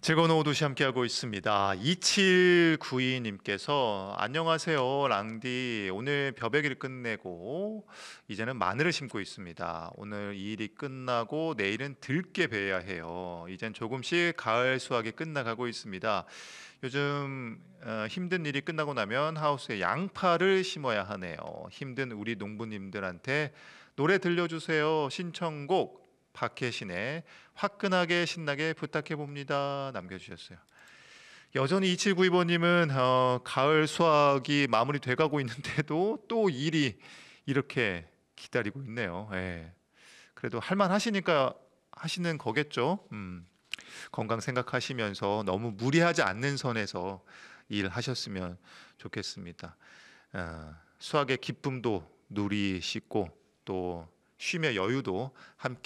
즐거운 오후 도시 함께하고 있습니다. 2792님께서 안녕하세요, 랑디. 오늘 벼베기를 끝내고 이제는 마늘을 심고 있습니다. 오늘 이 일이 끝나고 내일은 들깨 베야 해요. 이젠 조금씩 가을 수확이 끝나가고 있습니다. 요즘 힘든 일이 끝나고 나면 하우스에 양파를 심어야 하네요. 힘든 우리 농부님들한테 노래 들려주세요. 신청곡 박혜신의 화끈하게 신나게 부탁해 봅니다. 남겨주셨어요. 여전히 2792번님은 가을 수확이 마무리돼 가고 있는데도 또 일이 이렇게 기다리고 있네요. 예. 그래도 할만하시니까 하시는 거겠죠. 건강 생각하시면서 너무 무리하지 않는 선에서 일하셨으면 좋겠습니다. 수학의 기쁨도 누리시고 또 쉼의 여유도 함께